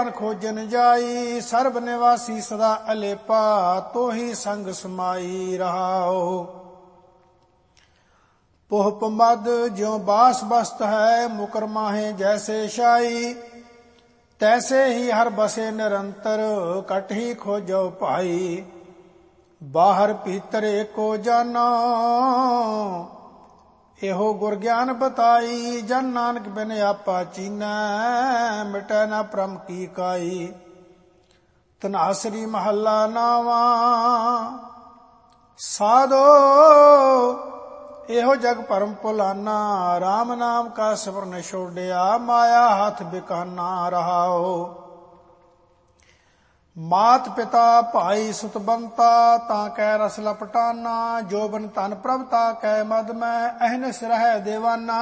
खोजन जाई सर्व निवासी सदा अलेपा तो ही संग समाई रहाओ। पोह मद ज्यों बास बस्त है मुकर माहे जैसे शाई तैसे ही हर बसे निरंतर कट ही खोजो पाई। बाहर भीतर एको जानो एहो गुर ज्ञान बताई। जन नानक बिन आपा चीनै मिटै न भ्रम की काई। तनासरी महला नावा साधो एहो जग परम भुलाना। राम नाम का सिमरन छोड़िया माया हाथ बिकाना रहाओ। मात पिता भाई सुत बंता ताकै रस लपटाना। जोबन तन प्रभ ताकै मद में अहनिस रह देवाना।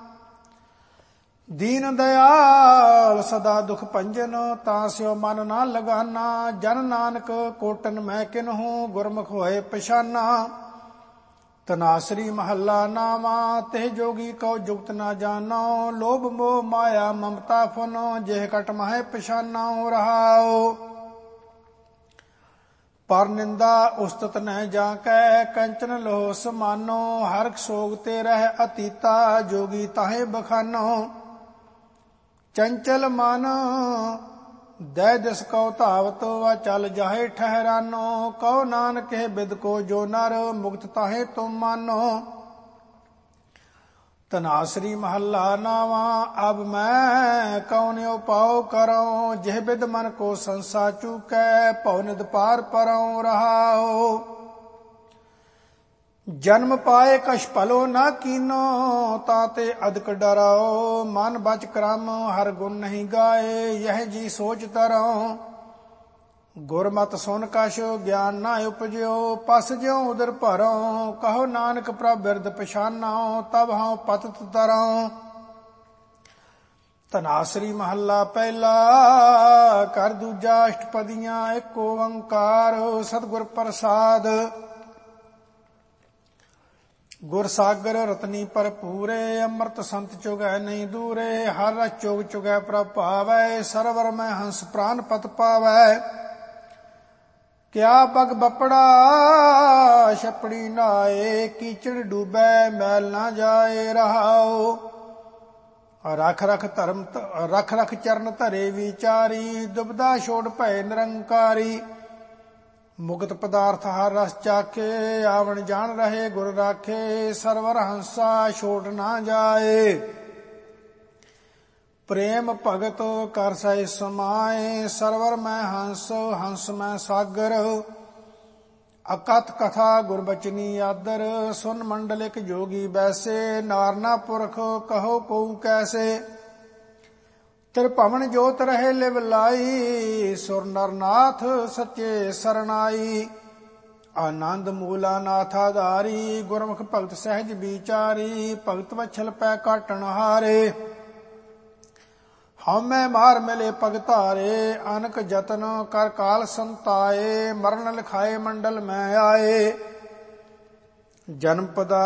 दीन दयाल सदा दुख भंजन तास्यो मन ना लगाना। जन नानक कोटन मैं किन्हूं गुरमुख होए पछाना। तनासरी महला नावा ते जोगी को जुगत ना जानो। लोभ मोह माया ममता फनो जेह कट मह पछाना रहाओ। पर निंदा उस्तत न जाकै कंचन लोह समानो। हर सोग ते रह अतीता जोगी ताहे बखानो। चंचल मन दै दिस कौ धावत व चल जाहे ठहरानो। कहो नानक बिद को जो नर मुक्त ताहे तुम मानो। तनासरी महला नावा अब मैं कौन उपाओ करो। जिह बिद मन को संसा चूकै पौनिद पार परो रहाओ। जन्म पाए कछ पलो न कीनो ताते अधिक डराओ। मन बच क्रम हर गुण नहीं गाए यह जी सोच तरो। गुरमत सुन कछ ज्ञान ना उपजो पस ज्यों उदर भरो। कहो नानक प्रभ बिरद पछानो तब हाँ पतत तरो। तनासरी महला पहला कर दूजा अष्टपदियां एक ओंकार सतगुर प्रसाद। गुर सागर रतनी भरपूरे अमृत संत चुगै नहीं दूरे। हर रस चुग चुगै प्रभ पावै सरवर में हंस प्राण पत पावै। क्या पग बपड़ा छपड़ी नाए कीचड़ डूबे मैल ना जाए रहाओ। रख रख चरण धरे विचारी दुबदा छोड़ भय निरंकारी। मुक्त पदार्थ हर रस चाखे आवन जान रहे गुर राखे। सरवर हंसा छोड़ ना जाए प्रेम भगत कर सह समाए। सरवर मैं हंस हंस मैं सागर अकथ कथा गुरबचनी आदर। सुन मंडलिक जोगी बैसे नारना पुरख कहो को कैसे। त्रिभवन जोत रहे लिव लाई सुर नरनाथ सच्चे सरनाई। आनंद मूला नाथ आधारी गुरमुख भगत सहज विचारी। भगत वछल पै काटन हारे हमें मार मिले पगतारे। अनक जतन कर काल संताए मरण लिखाए मंडल में आए। जन्म पदा